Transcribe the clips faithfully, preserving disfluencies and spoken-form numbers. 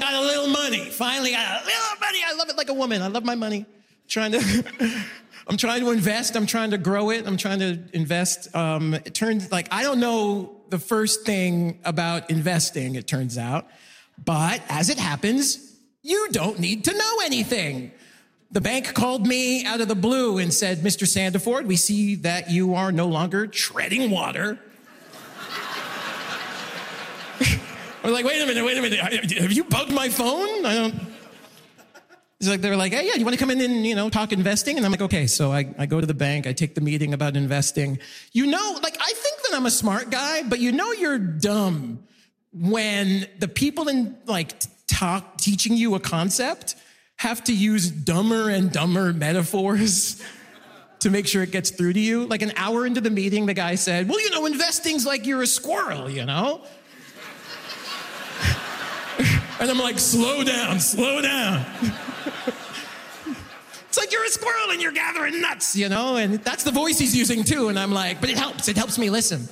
got a little money. Finally got a little money. I love it like a woman. I love my money. Trying to, I'm trying to invest. I'm trying to grow it. I'm trying to invest. Um, it turns like, I don't know the first thing about investing, it turns out. But as it happens, you don't need to know anything. The bank called me out of the blue and said, Mister Sandiford, we see that you are no longer treading water. I was like, wait a minute, wait a minute. Have you bugged my phone? I don't... It's like, they're like, hey, yeah, you want to come in and, you know, talk investing? And I'm like, okay. So I, I go to the bank. I take the meeting about investing. You know, like, I think that I'm a smart guy, but you know you're dumb when the people in, like, talk, teaching you a concept have to use dumber and dumber metaphors to make sure it gets through to you. Like, an hour into the meeting, the guy said, well, you know, investing's like you're a squirrel, you know? And I'm like, slow down, slow down. It's like you're a squirrel and you're gathering nuts, you know? And that's the voice he's using too. And I'm like, but it helps, it helps me listen.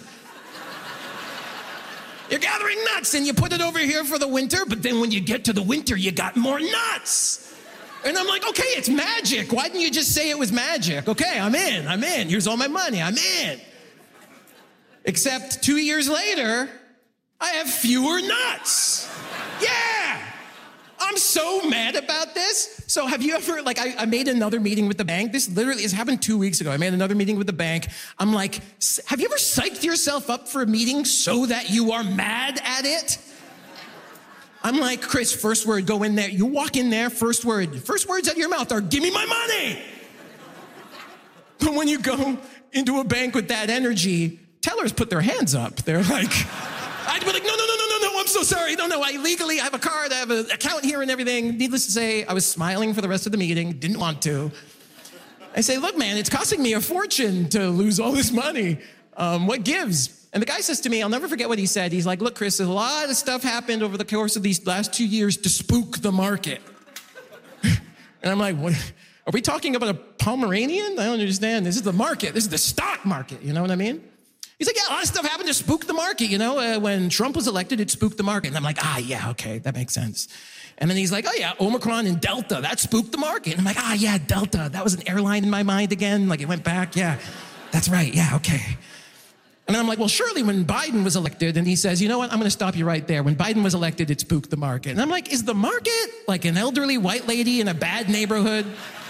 You're gathering nuts and you put it over here for the winter, but then when you get to the winter, you got more nuts. And I'm like, okay, it's magic. Why didn't you just say it was magic? Okay, I'm in, I'm in. Here's all my money, I'm in. Except two years later, I have fewer nuts. Yeah! I'm so mad about this. So have you ever, like, I, I made another meeting with the bank. This literally has happened two weeks ago. I made another meeting with the bank. I'm like, have you ever psyched yourself up for a meeting so that you are mad at it? I'm like, Chris, first word, go in there. You walk in there, first word. First words out of your mouth are, give me my money. But when you go into a bank with that energy, tellers put their hands up. They're like, I'd be like, no, no, no, no, no, no, I'm so sorry. No, no, I legally I have a card, I have an account here and everything. Needless to say, I was smiling for the rest of the meeting, didn't want to. I say, look, man, it's costing me a fortune to lose all this money. Um, what gives? And the guy says to me, I'll never forget what he said. He's like, look, Chris, a lot of stuff happened over the course of these last two years to spook the market. And I'm like, what? Are we talking about a Pomeranian? I don't understand. This is the market. This is the stock market. You know what I mean? He's like, yeah, a lot of stuff happened to spook the market. You know, uh, when Trump was elected, it spooked the market. And I'm like, ah, yeah, okay, that makes sense. And then he's like, oh yeah, Omicron and Delta, that spooked the market. And I'm like, ah, yeah, Delta, that was an airline in my mind again. Like it went back, yeah, that's right, yeah, okay. And then I'm like, well, surely when Biden was elected, and he says, you know what, I'm gonna stop you right there. When Biden was elected, it spooked the market. And I'm like, is the market like an elderly white lady in a bad neighborhood?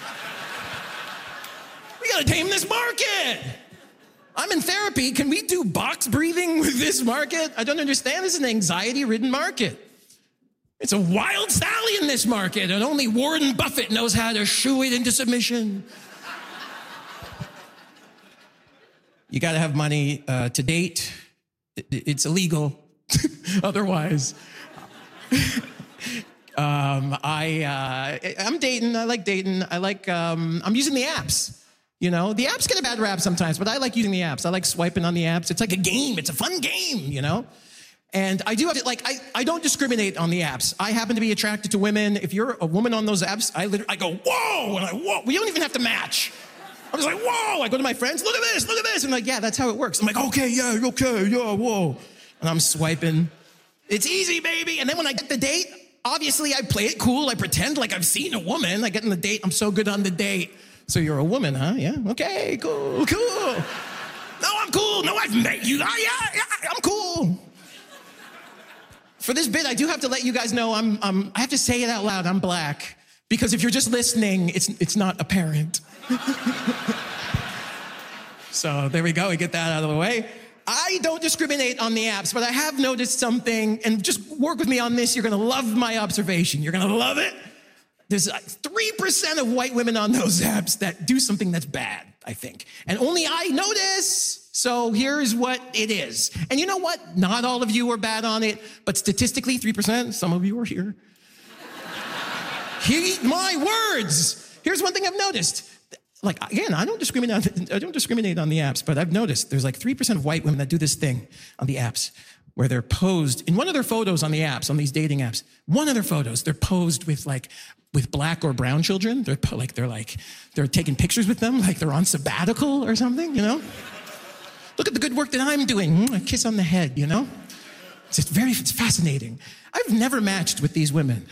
We gotta tame this market. I'm in therapy. Can we do box breathing with this market? I don't understand. This is an anxiety-ridden market. It's a wild stallion, this market, and only Warren Buffett knows how to shoo it into submission. You got to have money uh, to date. It's illegal otherwise. um, I, uh, I'm dating. I like dating. I like, um, I'm using the apps. You know, the apps get a bad rap sometimes, but I like using the apps. I like swiping on the apps. It's like a game. It's a fun game, you know? And I do have to, like, I, I don't discriminate on the apps. I happen to be attracted to women. If you're a woman on those apps, I literally, I go, whoa, and I, whoa. We don't even have to match. I'm just like, whoa. I go to my friends, look at this, look at this. And like, yeah, that's how it works. I'm like, okay, yeah, okay, yeah, whoa. And I'm swiping. It's easy, baby. And then when I get the date, obviously I play it cool. I pretend like I've seen a woman. I get in the date. I'm so good on the date. So you're a woman, huh? Yeah, okay, cool, cool. No, I'm cool. No, I've met you. Oh, yeah, yeah, I'm cool. For this bit, I do have to let you guys know I'm, I'm, I have to say it out loud, I'm black. Because if you're just listening, it's, it's not apparent. So there we go, we get that out of the way. I don't discriminate on the apps, but I have noticed something, and just work with me on this, you're gonna love my observation. You're gonna love it. There's three percent of white women on those apps that do something that's bad, I think. And only I notice, so here's what it is. And you know what? Not all of you are bad on it, but statistically, three percent, some of you are here. Heed my words. Here's one thing I've noticed. Like, again, I don't discriminate, I don't discriminate on the apps, but I've noticed there's like three percent of white women that do this thing on the apps, where they're posed, in one of their photos on the apps, on these dating apps, one of their photos, they're posed with like, with black or brown children. They're like, they're like, they're taking pictures with them, like they're on sabbatical or something, you know? Look at the good work that I'm doing. A kiss on the head, you know? It's just very, it's fascinating. I've never matched with these women.